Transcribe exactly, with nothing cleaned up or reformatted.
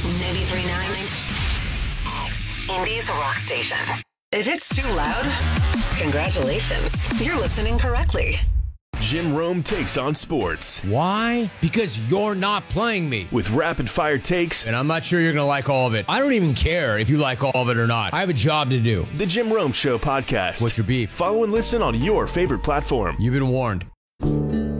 ninety-three point nine X, Indy's rock station. If it's too loud, congratulations. You're listening correctly. Jim Rome takes on sports. Why? Because you're not playing me. With rapid-fire takes. And I'm not sure you're going to like all of it. I don't even care if you like all of it or not. I have a job to do. The Jim Rome Show podcast. What's your beef? Follow and listen on your favorite platform. You've been warned.